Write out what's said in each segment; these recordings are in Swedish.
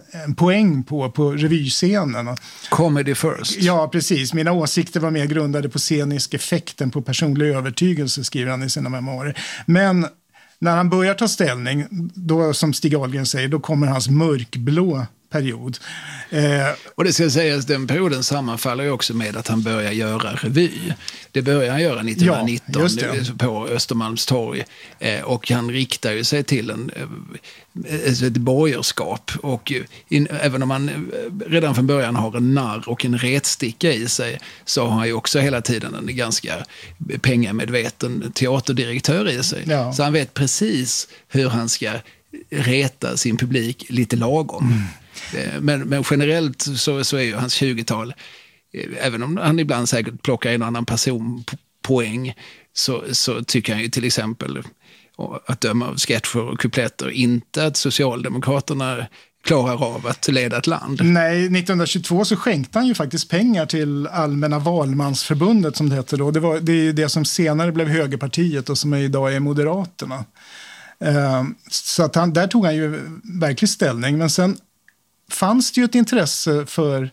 en poäng på revyscenen. Comedy first. Ja, precis. Mina åsikter var mer grundade på scenisk effekten på personlig övertygelse, skriver han i sina memoarer. Men när han börjar ta ställning, då, som Stig Ahlgren säger, då kommer hans mörkblå period. Och det ska sägas, den perioden sammanfaller ju också med att han börjar göra revy. Det börjar han göra 1919 på Östermalmstorg. Och han riktar ju sig till ett borgerskap. Och även om han redan från början har en narr och en retsticka i sig, så har han ju också hela tiden en ganska pengamedveten teaterdirektör i sig. Ja. Så han vet precis hur han ska reta sin publik lite lagom. Men generellt så är ju hans 20-tal, även om han ibland säkert plockar en annan personpoäng, så tycker han ju till exempel, att döma av sketcher och kupletter, inte att Socialdemokraterna klarar av att leda ett land. Nej, 1922 så skänkte han ju faktiskt pengar till Allmänna valmansförbundet, som det hette då. Det är ju det som senare blev Högerpartiet och som idag är Moderaterna. Så att där tog han ju verklig ställning. Men sen fanns det ju ett intresse för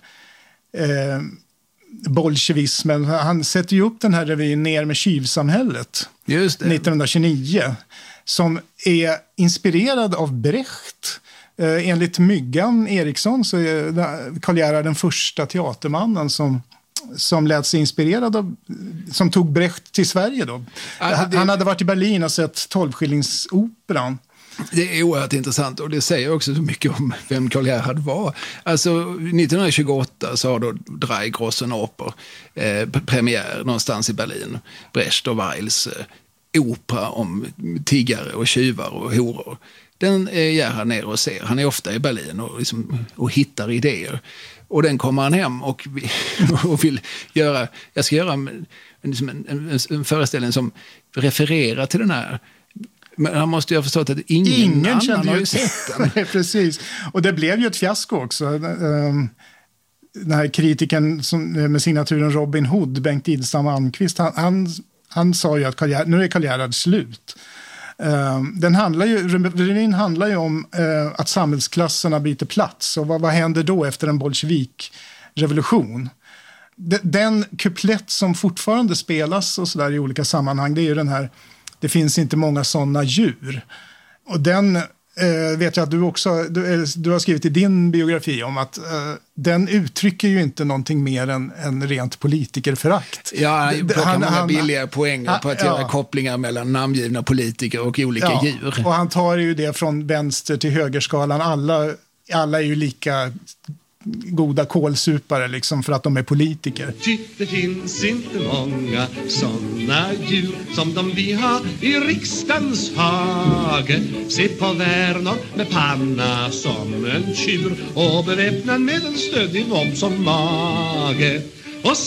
bolsjevismen. Han sätter ju upp den här revyn Ner med tjuvsamhället. Just det. 1929, som är inspirerad av Brecht. Enligt Myggan Eriksson så är Karl Gerhard den första teatermannen som lät sig inspirerad av, som tog Brecht till Sverige då. Han hade varit i Berlin och sett 12-skillingsoperan. Det är oerhört intressant, och det säger också så mycket om vem Karl Gerhard var. Alltså 1928 så har då Drei Grossen Oper premiär någonstans i Berlin. Brecht och Weils opera om tiggare och tjuvar och horor. Den är Gerhard ner och ser. Han är ofta i Berlin och hittar idéer. Och den kommer han hem och vill göra, jag ska göra en föreställning som refererar till den här. Men han måste ju ha förstått att ingen annan har ju sett den. Nej, precis. Och det blev ju ett fiasko också. Den här kritiken med signaturen Robin Hood, Bengt Idestam Almqvist, han sa ju att nu är Karl Gerhard slut. Revyn handlar ju om att samhällsklasserna byter plats. Och vad händer då efter en bolsjevik-revolution? Den kuplett som fortfarande spelas och så där i olika sammanhang, det är ju den här: det finns inte många sådana djur. Och den vet jag att du har skrivit i din biografi om att den uttrycker ju inte någonting mer än rent politikerförakt. Ja, han många billiga poänger på att göra kopplingar mellan namngivna politiker och olika djur. Och han tar ju det från vänster till högerskalan. Alla är ju lika goda kolsupare liksom, för att de är politiker. Det finns inte många såna djur som de vi har i riksdagens hage. Se på Verner med panna som en tjur och beväpnad med en stödig nom som mage. Och